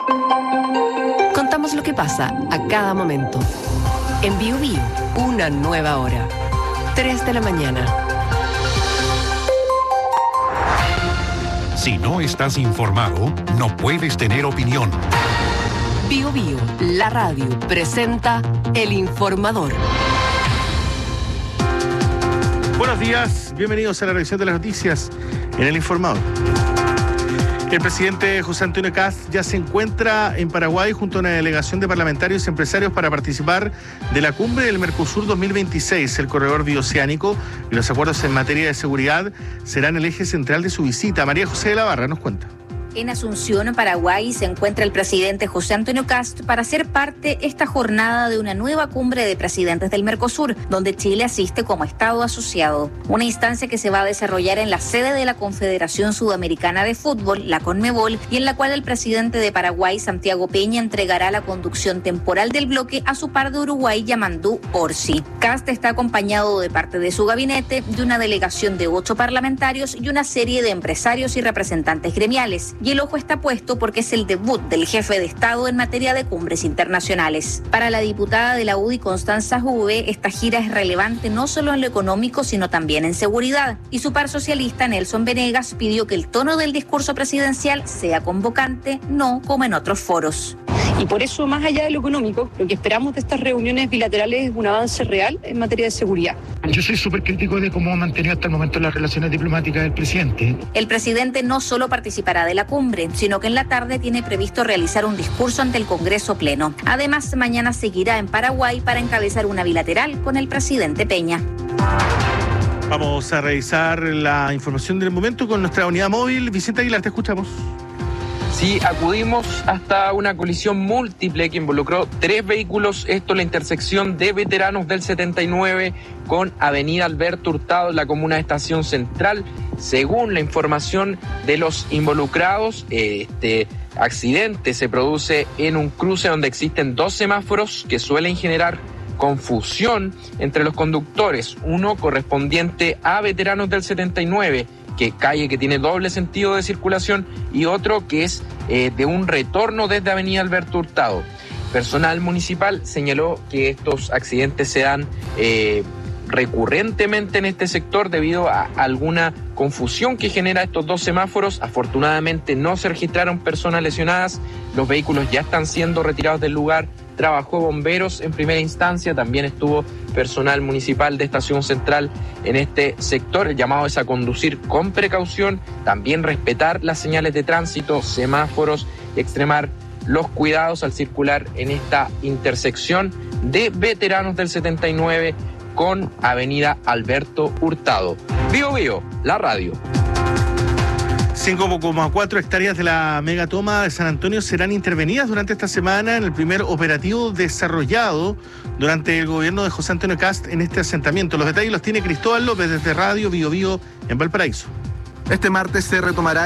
Contamos lo que pasa a cada momento. En Bio Bio, una nueva hora. 3 de la mañana. Si no estás informado, no puedes tener opinión. Bio Bio, la radio, presenta El Informador. Buenos días, bienvenidos a la revisión de las noticias en El Informador. El presidente José Antonio Kast ya se encuentra en Paraguay junto a una delegación de parlamentarios y empresarios para participar de la cumbre del Mercosur 2026. El corredor bioceánico y los acuerdos en materia de seguridad serán el eje central de su visita. María José de la Barra nos cuenta. En Asunción, Paraguay, se encuentra el presidente José Antonio Kast para ser parte esta jornada de una nueva cumbre de presidentes del Mercosur, donde Chile asiste como Estado asociado. Una instancia que se va a desarrollar en la sede de la Confederación Sudamericana de Fútbol, la CONMEBOL, y en la cual el presidente de Paraguay, Santiago Peña, entregará la conducción temporal del bloque a su par de Uruguay, Yamandú Orsi. Kast está acompañado de parte de su gabinete, de una delegación de 8 parlamentarios y una serie de empresarios y representantes gremiales. Y el ojo está puesto porque es el debut del jefe de Estado en materia de cumbres internacionales. Para la diputada de la UDI, Constanza Juve, esta gira es relevante no solo en lo económico, sino también en seguridad. Y su par socialista, Nelson Venegas, pidió que el tono del discurso presidencial sea convocante, no como en otros foros. Y por eso, más allá de lo económico, lo que esperamos de estas reuniones bilaterales es un avance real en materia de seguridad. Yo soy súper crítico de cómo ha mantenido hasta el momento las relaciones diplomáticas del presidente. El presidente no solo participará de la cumbre, sino que en la tarde tiene previsto realizar un discurso ante el Congreso Pleno. Además, mañana seguirá en Paraguay para encabezar una bilateral con el presidente Peña. Vamos a revisar la información del momento con nuestra unidad móvil. Vicente Aguilar, te escuchamos. Sí, acudimos hasta una colisión múltiple que involucró 3 vehículos, esto en la intersección de Veteranos del 79 con Avenida Alberto Hurtado en la comuna de Estación Central. Según la información de los involucrados, este accidente se produce en un cruce donde existen 2 semáforos que suelen generar confusión entre los conductores, uno correspondiente a Veteranos del 79, calle que tiene doble sentido de circulación, y otro que es de un retorno desde Avenida Alberto Hurtado. Personal municipal señaló que estos accidentes se dan recurrentemente en este sector debido a alguna confusión que genera estos 2 semáforos. Afortunadamente no se registraron personas lesionadas, los vehículos ya están siendo retirados del lugar. Trabajó bomberos en primera instancia, también estuvo personal municipal de Estación Central en este sector. El llamado es a conducir con precaución, también respetar las señales de tránsito, semáforos, extremar los cuidados al circular en esta intersección de Veteranos del 79 con Avenida Alberto Hurtado. Bio Bio, la radio. 5,4 hectáreas de la megatoma de San Antonio serán intervenidas durante esta semana en el primer operativo desarrollado durante el gobierno de José Antonio Kast en este asentamiento. Los detalles los tiene Cristóbal López desde Radio Bio Bio en Valparaíso. Este martes se retomará